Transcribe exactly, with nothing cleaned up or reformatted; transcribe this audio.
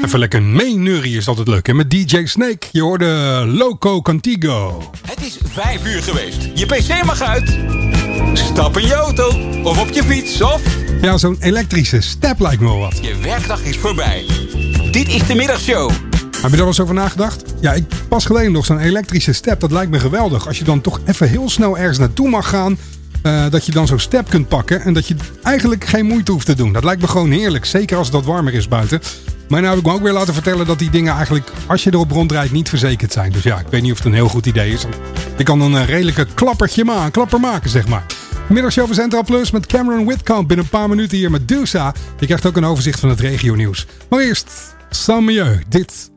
Even lekker meenurrie is altijd leuk. En met D J Snake, je hoorde Loco Contigo. Het is vijf uur geweest. Je pc mag uit. Stap in je auto of op je fiets of... Ja, zo'n elektrische step lijkt me wel wat. Je werkdag is voorbij. Dit is de middagshow. Heb je daar wel eens over nagedacht? Ja, ik pas geleden nog zo'n elektrische step. Dat lijkt me geweldig. Als je dan toch even heel snel ergens naartoe mag gaan... Uh, dat je dan zo'n step kunt pakken en dat je eigenlijk geen moeite hoeft te doen. Dat lijkt me gewoon heerlijk. Zeker als het wat warmer is buiten. Maar nou heb ik me ook weer laten vertellen dat die dingen eigenlijk, als je erop rondrijdt, niet verzekerd zijn. Dus ja, ik weet niet of het een heel goed idee is. Je kan een redelijke klappertje ma- een klapper maken, zeg maar. Middagshow van Central Plus met Cameron Whitcomb. Binnen een paar minuten hier met Dusa. Je krijgt ook een overzicht van het regionieuws. Maar eerst, sans mieux, dit...